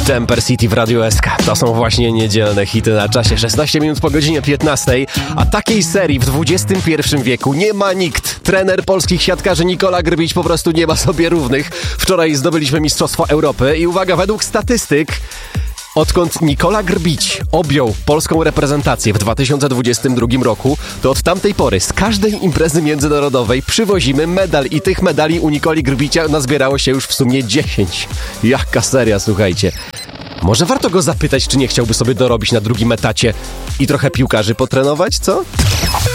Temper City w Radiu SK. To są właśnie niedzielne hity na czasie. 16 minut po godzinie 15. A takiej serii w XXI wieku nie ma nikt. Trener polskich siatkarzy Nikola Grbić po prostu nie ma sobie równych. Wczoraj zdobyliśmy Mistrzostwo Europy i uwaga, według statystyk, odkąd Nikola Grbić objął polską reprezentację w 2022 roku, to od tamtej pory z każdej imprezy międzynarodowej przywozimy medal i tych medali u Nikoli Grbicia nazbierało się już w sumie 10. Jaka seria, słuchajcie. Może warto go zapytać, czy nie chciałby sobie dorobić na drugim etacie i trochę piłkarzy potrenować, co?